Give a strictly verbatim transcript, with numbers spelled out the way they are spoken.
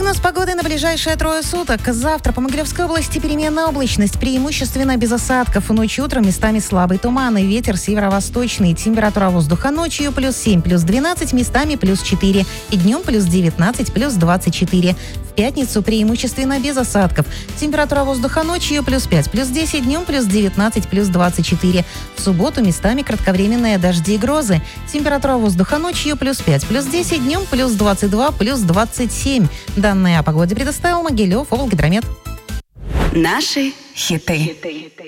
Прогноз погоды на ближайшие трое суток. Завтра по Могилевской области переменная облачность, преимущественно без осадков. Ночью, утром местами слабый туман и ветер северо-восточный. Температура воздуха ночью плюс семь, плюс двенадцать, местами плюс четыре. И днем плюс девятнадцать, плюс двадцать четыре. В пятницу преимущественно без осадков. Температура воздуха ночью плюс пять, плюс десять, днем плюс девятнадцать, плюс двадцать четыре. В субботу местами кратковременные дожди и грозы. Температура воздуха ночью плюс пять, плюс десять, днем плюс двадцать два, плюс двадцать семь. Данные о погоде предоставил Могилев Облгидромет. Наши хиты.